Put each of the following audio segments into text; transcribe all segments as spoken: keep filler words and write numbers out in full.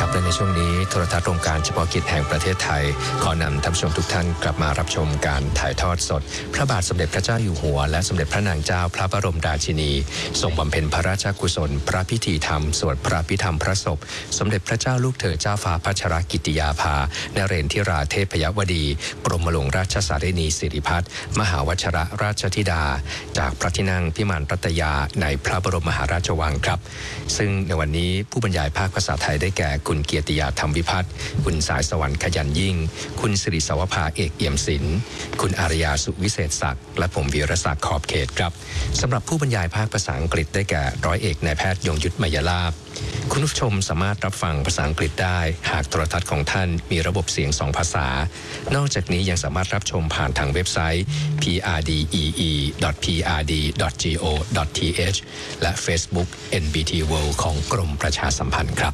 ครับและในช่วงนี้โทรทัศน์โรงการเฉพาะกิจแห่งประเทศไทยขอนำท่านผู้ชมทุกท่านกลับมารับชมการถ่ายทอดสดพระบาทสมเด็จพระเจ้าอยู่หัวและสมเด็จพระนางเจ้าพระบรมราชินีทรงบำเพ็ญพระราชกุศลพระพิธีธรรมสวดพระพิธรรมพระศพสมเด็จพระเจ้าลูกเธอเจ้าฟ้าพัชรกิติยาภานเรนทิราเทพยวดีกรมหลวงราชสารินีสิริพัฒน์มหาวชรราชธิดาจากพระที่นั่งพิมานรัตยาในพระบรมมหาราชวังครับซึ่งในวันนี้ผู้บรรยายภาคภาษาไทยได้แก่คุณเกียรติยาธรรมวิพัฒน์คุณสายสวรรค์ขยันยิ่งคุณสิริสวภาเอกเอี่ยมศิลป์คุณอารยาสุวิเศษศักดิ์และผมวีรศักดิ์ขอบเขตครับสำหรับผู้บรรยายภาคภาษาอังกฤษได้แก่ร้อยเอกนายแพทย์ยงยุทธมยลาภคุณผู้ชมสามารถรับฟังภาษาอังกฤษได้หากโทรทัศน์ของท่านมีระบบเสียงสองภาษานอกจากนี้ยังสามารถรับชมผ่านทางเว็บไซต์ พี อาร์ ดี อี อี ดอท พี อาร์ ดี ดอท จี โอ ดอท ที เอช และ Facebook เอ็น บี ที World ของกรมประชาสัมพันธ์ครับ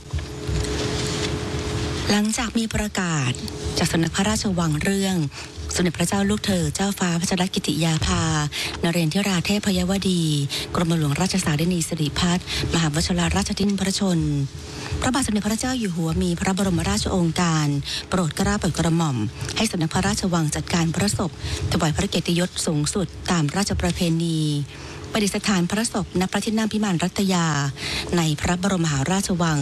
หลังจากมีประกาศจากสำนักพระราชวังเรื่องสมเด็จพระเจ้าลูกเธอเจ้าฟ้าพัชรกิติยาภานเรนทิราเทพยวดีกรมหลวงราชสารินีสิริพัฒน์มหาวชรราชทินพระชนพระบาทสมเด็จพระเจ้าอยู่หัวมีพระบรมราชโองการโปรดเกล้าโปรดกระหม่อมให้สำนักพระราชวังจัดการพระศพถวายพระเกียรติยศสูงสุดตามราชประเพณีประดิษฐานพระศพณพระที่นั่งพิมานรัตยาในพระบรมมหาราชวัง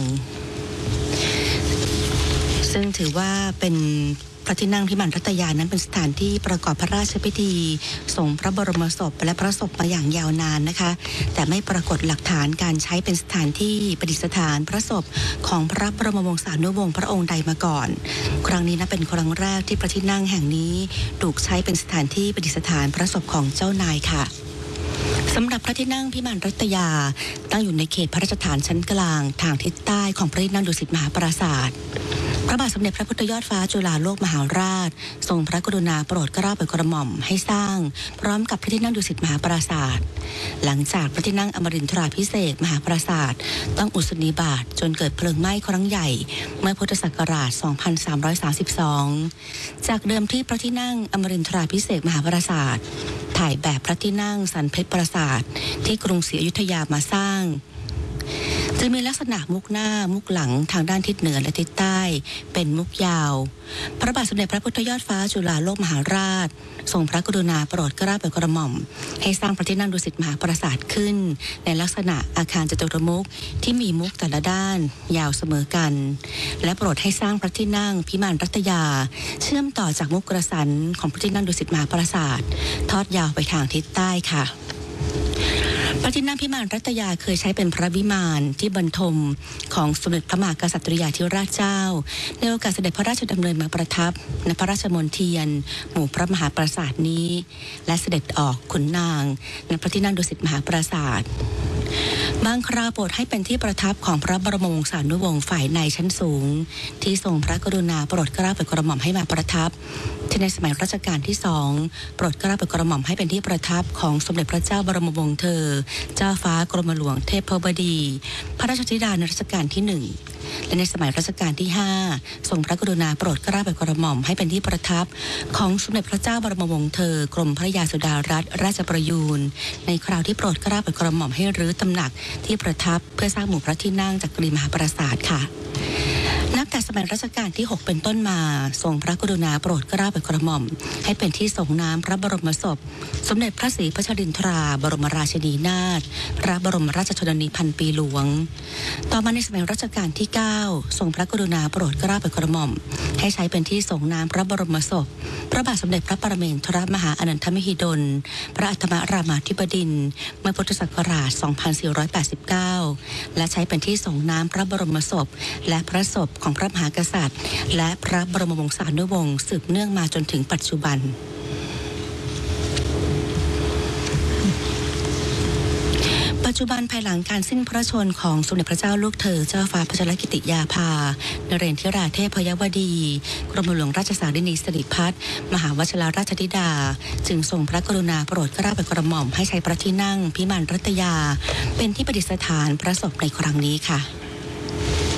ซึ่งถือว่าเป็นพระที่นั่งพิมานรัตยานั้นเป็นสถานที่ประกอบพระราชพิธีส่งพระบรมศพและพระศพมาอย่างยาวนานนะคะแต่ไม่ปรากฏหลักฐานการใช้เป็นสถานที่ประดิษฐานพระศพของพระบรมวงศานุวงศ์พระองค์ใดมาก่อนครั้งนี้นะเป็นครั้งแรกที่พระที่นั่งแห่งนี้ถูกใช้เป็นสถานที่ประดิษฐานพระศพของเจ้านายค่ะสำหรับพระที่นั่งพิมานรัตยาตั้งอยู่ในเขตพระราชฐานชั้นกลางทางทิศใต้ของพระที่นั่งดุสิตมหาปราสาทพระบาทสมเด็จพระพุทธยอดฟ้าจุฬาโลกมหาราชทรงพระกรุณาโปรดเกล้าโปรดกระหม่อมให้สร้างพร้อมกับพระที่นั่งดุสิตมหาปราสาทหลังจากพระที่นั่งอมรินทราภิเษกมหาปราสาทต้องอุสนิบาตจนเกิดเพลิงไหม้ครั้งใหญ่เมื่อพุทธศักราช สองพันสามร้อยสามสิบสอง จากเดิมที่พระที่นั่งอมรินทราภิเษกมหาปราสาทถ่ายแบบพระที่นั่งสันเพชรปราสาทที่กรุงศรีอยุธยามาสร้างจะมีลักษณะมุกหน้ามุกหลังทางด้านทิศเหนือและทิศใต้เป็นมุกยาวพระบาทสมเด็จพระพุทธยอดฟ้าจุฬาโลกมหาราชทรงพระกรุณาโปรดเกล้าโปรดกระหม่อมให้สร้างพระที่นั่งดุสิตมหาปราสาทขึ้นในลักษณะอาคารจตุรมุขที่มีมุกแต่ละด้านยาวเสมอกันและโปรดให้สร้างพระที่นั่งพิมานรัตยาเชื่อมต่อจากมุกกระสันของพระที่นั่งดุสิตมหาปราสาททอดยาวไปทางทิศใต้ค่ะพระที่นั่งพิมานรัตยาเคยใช้เป็นพระวิมานที่บรรทมของสมเด็จพระมหากษัตริยาธิราชเจ้าในโอกาสเสด็จพระราชดำเนินมาประทับณพระราชมณฑียนหมู่พระมหาปราสาทนี้และเสด็จออกขุนนางณพระที่นั่งดุสิตมหาปราสาทบางคราวโปรดให้เป็นที่ประทับของพระบรมวงศานุวงศ์ฝ่ายในชั้นสูงที่ทรงพระกรุณาโปรดเกล้าโปรดกระหม่อมให้มาประทับที่ในสมัยรัชกาลที่สองโปรดเกล้าโปรดกระหม่อมให้เป็นที่ประทับของสมเด็จพระเจ้าบรมวงศ์เธอเจ้าฟ้ากรมหลวงเทพบดีพระราชธิดาในรัชกาลที่หนึ่งและในสมัยรัชกาลที่ห้าทรงพระกรุณาโปรดเกล้าโปรดกระหม่อมให้เป็นที่ประทับของสมเด็จพระเจ้าบรมวงศ์เธอกรมพระยาสุดารัตนราชประยูรในคราวที่โปรดเกล้าโปรดกระหม่อมให้รื้อตำหนักที่ประทับเพื่อสร้างหมู่พระที่นั่งจักรีมหาปราสาทค่ะนับแต่สมัยรัชกาลที่หกเป็นต้นมาทรงพระกรุณาโปรดเกล้าโปรดกระหม่อมให้เป็นที่ส่งน้ำพระบรมศพสมเด็จพระศรีพัชรินทราบรมราชินีนาถพระบรมราชชนนีพันปีหลวงต่อมาในสมัยรัชกาลที่เก้าทรงพระกรุณาโปรดเกล้าโปรดกระหม่อมให้ใช้เป็นที่ส่งน้ำพระบรมศพพระบาทสมเด็จพระปรเมนทรมหาอนันทมหิดลพระอัฏฐมรามาธิบดินทร์เมื่อพุทธศักราช สองพันสี่ร้อยแปดสิบเก้า และใช้เป็นที่ส่งน้ำพระบรมศพและพระศพของพระมหากษัตริย์และพระบรมวงศานุวงศ์สืบเนื่องมาจนถึงปัจจุบันปัจจุบันภายหลังการสิ้นพระชนม์ของสมเด็จพระเจ้าลูกเธอเจ้าฟ้าพัชรกิติยาภานเรนทิราเทพยวดีกรมหลวงราชสารินีสิริพัฒน์มหาวชรราชธิดาจึงทรงพระกรุณาโปรดเกล้าโปรดกระหม่อมให้ใช้พระที่นั่งพิมานรัตยาเป็นที่ประดิษฐานพระศพในครั้งนี้ค่ะ